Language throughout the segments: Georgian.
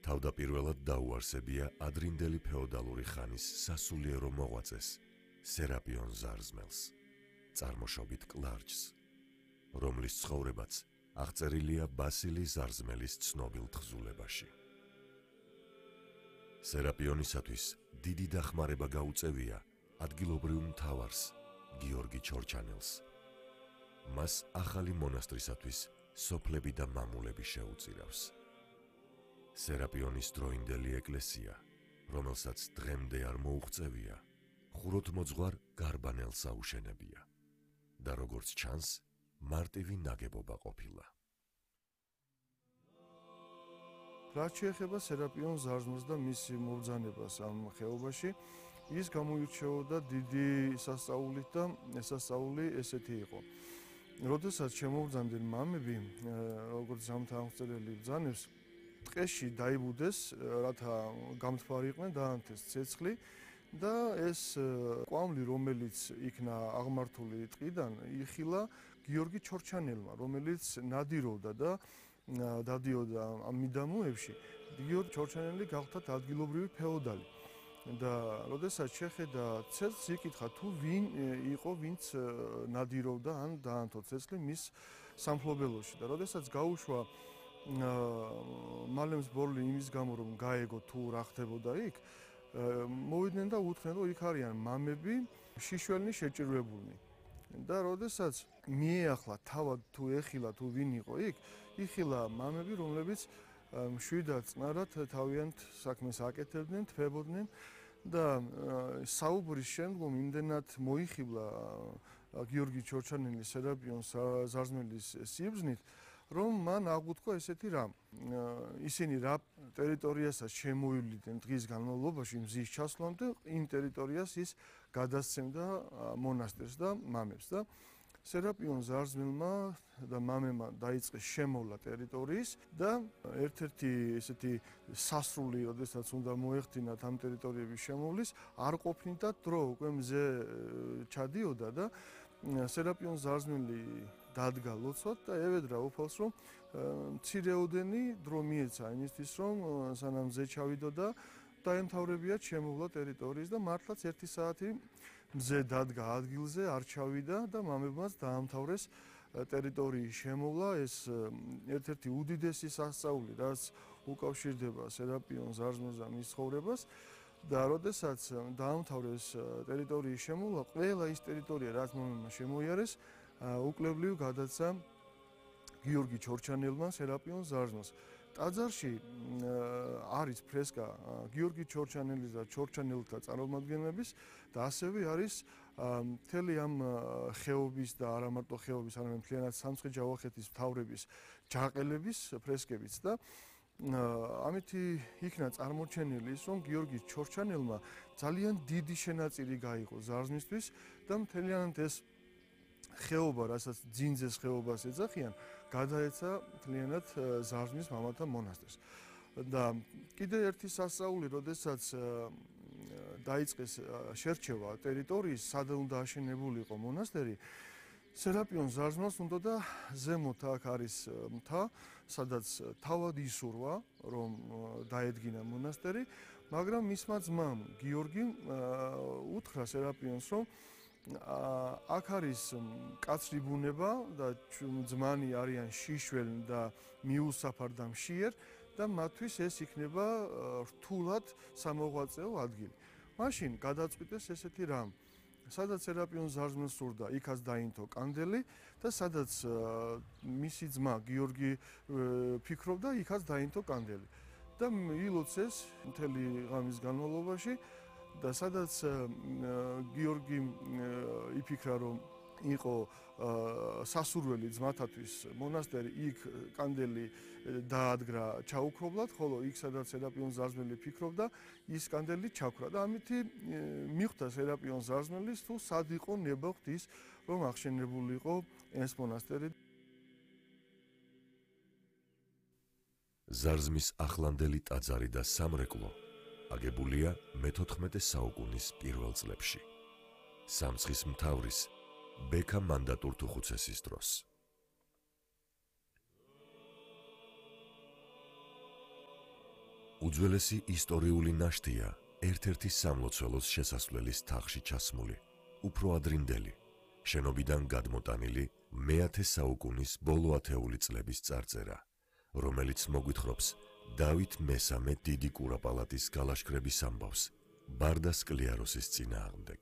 თავდაპირველად დაუარსებია ადრინდელი ფეოდალური ხანის სასულიერო მოღვაწეს, სერაპიონ ზარზმელს, წარმოშობით კლარჯს, რომლის ცხოვრებაც აღწერილია ბასილი ზარზმელის ცნობილ თხზულებაში. სერაპიონისათვის დიდი დახმარება გაუწევია ადგილობრივ მთავარს, გიორგი ჩორჩანელს. მას ახალი მონასტრისათვის სოფლები და მამულები შეუწირავს. სერაპიონის დროინდელი ეკლესია, რომელსაც დღემდე არ მოუღწევია, ხუროთმოძღვარ გარბანელს აუშენებია და როგორც ჩანს, მარტივი ნაგებობა ყოფილა. რაც შეეხება სერაპიონ ზარზმელს და მისი მობრძანებას ამ ხეობაში, ის გამოირჩეოდა დიდი სასწაულით და სასწაული ესეთი იყო. როდესაც შემოვბრძანდნენ მამები, როგორც ზამთრამღწეველი ბრძანებს, ტყეში დაიბუდეს, რათა გამთბარი იყვნენ, დაანთეს ცეცხლი და ეს კვამლი, რომელიც იქნა აღმართული ტყიდან, იხილა გიორგი ჩორჩანელმა, რომელიც ნადირობდა და დადიოდა ამ მიდამოებში. გიორგი ჩორჩანელი გახდა ადგილობრივი ფეოდალი. და როდესაც შეხედა ცეცხლს, იკითხა თუ ვინ იყო, ვინც ნადირობდა ან დაანთო ცეცხლი მის სამფლობელოში. და როდესაც გაუშვა მალემს ბორლი იმის გამო, რომ გაეგო თუ რა ხდებოდა იქ, მოვიდნენ და უთხრენ, რომ იქ არიან მამები, შიშველნი შეჭირვებულნი. და როდესაც მიეახლა თავად თუ ეხილა თუ ვინ იყო იქ, იხილა მამები, რომლებიც მშვიდად წნარად თავიანთ საქმეს აკეთებდნენ, თვებოდნენ და საუბრის შემდგომ იმდენად მოიხიბლა გიორგი ჩორჩანელის სერაპიონ ზარზმელის სიბრძნით, რომ მან აღუთქვა ესეთი რამ. ისინი რა ტერიტორიასაც შემოივლიდნენ დღის განმავლობაში მზის ჩასვლამდე, იმ ტერიტორიას ის გადასცემდა მონასტერს და მამებს და სერაპიონ ზარზმელმა და მამებმა დაიწყეს შემოვლა ტერიტორიის და ერთ-ერთი ესეთი სასრული, როდესაც უნდა მოეხდინათ ამ ტერიტორიების შემოვლის, არ ყოფნიდა დრო, უკვე მზე ჩადიოდა და სერაპიონ ზარზმელი დადგა ლოცვად და ევედრა უფალს, რომ მცირეოდენი დრო მიეცა იმისთვის, რომ სანამ მზე ჩავიდო და დაემთავრებიათ შემოვლა ტერიტორიის და მართლაც 1 საათი მზე დადგა ადგილზე, არ ჩავიდა და მამებმაც დაამთავრეს ტერიტორიის შემოვლა. ეს ერთ-ერთი უდიდესი სასწაული, რაც უკავშირდება სერაპიონ ზარზმელს და მის ცხოვრებას. და როდესაც დაამთავრეს ტერიტორიის შემოვლა, ყველა ის ტერიტორია, რაც მამებმა შემოიარეს, უკლებლივ გადაცა გიორგი ჩორჩანელმა სერაპიონ ზარზმელს. ტაძარში არის ფრესკა გიორგი ჩორჩანელის და ჩორჩანელთა წარმომადგენლების და ასევე არის მთელი ამ ხეობის და არა მარტო ხეობის, არამედ მთლიანად სამცხე-ჯავახეთის მთავრების ჯაყელების ფრესკებიც და ამითი იქნა წარმოჩენილი ის, რომ გიორგი ჩორჩანელმა ძალიან დიდი შენაწირი გაიღო ზარზმისთვის და მთლიანად ეს ხეობა, რასაც ძინძეს ხეობას ეძახიან, გადაეცა მთლიანად ზარზმის მამათა მონასტერს. და კიდევ ერთი სასწაული, როდესაც დაიწყეს შერჩევა ტერიტორიის, სად უნდა აშენებულიყო მონასტერი, სერაპიონ ზარზმელს უნდა და ზემოთ აქ არის მთა, სადაც თავად ისურვა, რომ დაედგინა მონასტერი, მაგრამ მისმა ძმამ გიორგიმ უთხრა სერაპიონს, რომ აქ არის კაცრი ბუნება და ძმანი არიან შიშველი და მიუსაფარ და მშიერ და მათთვის ეს იქნება რთულად სამოღვაწეო ადგილი. მაშინ გადაწყვიტეს ესეთი რამ. სადაც სერაპიონ ზარზმელს სურდა, იქაც დაინთო კანდელი და სადაც მისი ძმა გიორგი ფიქრობდა, იქაც დაინთო კანდელი. და ილოცეს მთელი ღამის განმავლობაში და სადაც გიორგი იფიქრა, რომ იყო სასურველი ძმათათვის მონასტერი, იქ კანდელი დაადგრა ჩაუქრობლად, ხოლო იქ სადაც სერაპიონ ზარზმელი ფიქრობდა, ის კანდელი ჩაქრა და ამითი მიხვდა სერაპიონ ზარზმელის, თუ სად იყო ნება ღვთის, რომ აღშენებულიყო ეს მონასტერი. ზარზმის ახლანდელი ტაძარი და სამრეკლო აგებულია მე-14 საუკუნის პირველ წლებში, სამცხის მთავრის ბექა მანდატურთუხუცესის დროს. უძველესი ისტორიული ნაშთია ერთ-ერთი სამლოცველოს შესასვლელის თაღში ჩასმული, უფრო ადრინდელი, შენობიდან გადმოტანილი მე-10 საუკუნის ბოლო ათეული წლების წარწერა, რომელიც მოგვითხრობს დავით მესამე დიდი კურაპალატის გალაშქრების ამბავს ბარდა სკლიაროსის წინააღმდეგ.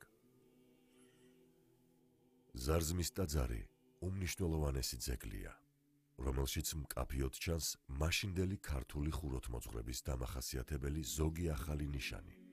ზარზმის ტაძარი უმნიშვნელოვანესი ძეგლია, რომელშიც მკაფიოდ ჩანს მაშინდელი ქართული ხუროთმოძღვრების დამახასიათებელი ზოგი ახალი ნიშანი.